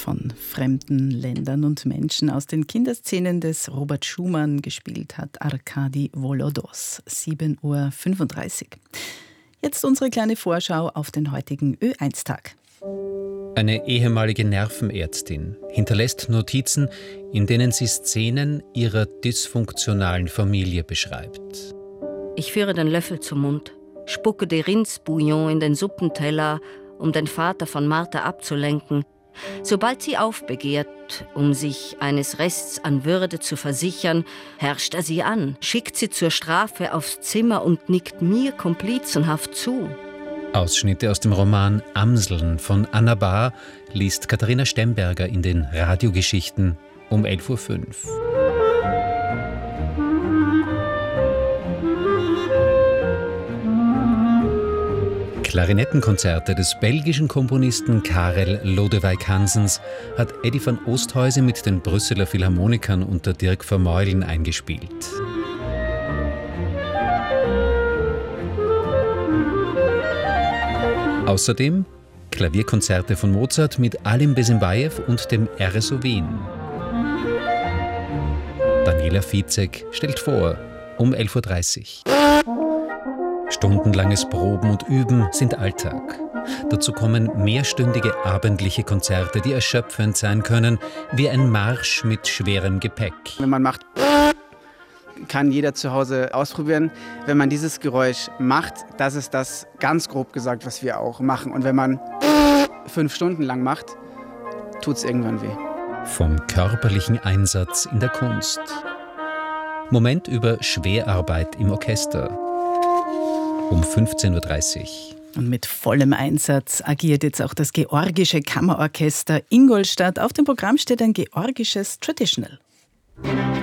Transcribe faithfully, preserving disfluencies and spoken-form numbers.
von fremden Ländern und Menschen aus den Kinderszenen des Robert Schumann gespielt hat Arkadi Volodos. sieben Uhr fünfunddreißig. Jetzt unsere kleine Vorschau auf den heutigen Ö eins Tag. Eine ehemalige Nervenärztin hinterlässt Notizen, in denen sie Szenen ihrer dysfunktionalen Familie beschreibt. Ich führe den Löffel zum Mund, spucke die Rindsbouillon in den Suppenteller, um den Vater von Martha abzulenken. Sobald sie aufbegehrt, um sich eines Rests an Würde zu versichern, herrscht er sie an, schickt sie zur Strafe aufs Zimmer und nickt mir komplizenhaft zu. Ausschnitte aus dem Roman Amseln von Anna Bahr liest Katharina Stemberger in den Radiogeschichten um elf Uhr fünf. Klarinettenkonzerte des belgischen Komponisten Karel Lodewijk Hansens hat Eddie van Oosthuizen mit den Brüsseler Philharmonikern unter Dirk Vermeulen eingespielt. Außerdem Klavierkonzerte von Mozart mit Alim Besenbaev und dem R S O Wien. Daniela Fizek stellt vor, um elf Uhr dreißig. Stundenlanges Proben und Üben sind Alltag. Dazu kommen mehrstündige abendliche Konzerte, die erschöpfend sein können, wie ein Marsch mit schwerem Gepäck. Wenn man macht, kann jeder zu Hause ausprobieren. Wenn man dieses Geräusch macht, das ist das, ganz grob gesagt, was wir auch machen. Und wenn man fünf Stunden lang macht, tut es irgendwann weh. Vom körperlichen Einsatz in der Kunst. Moment über Schwerarbeit im Orchester. Um fünfzehn Uhr dreißig. Und mit vollem Einsatz agiert jetzt auch das Georgische Kammerorchester Ingolstadt. Auf dem Programm steht ein georgisches Traditional.